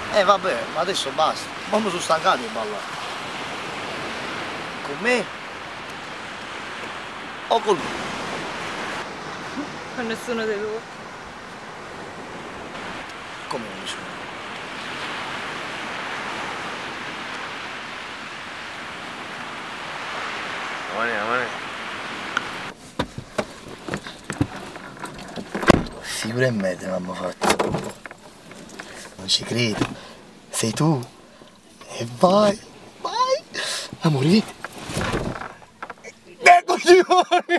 Vabbè, ma adesso basta. Ma mi sono stancato di ballare. Con me? O con lui? Con nessuno dei due. Come nessuno? Amore. Figura in me te l'hanno fatto. Non ci credo. Sei tu. E vai. Amore, vieni. Coglione!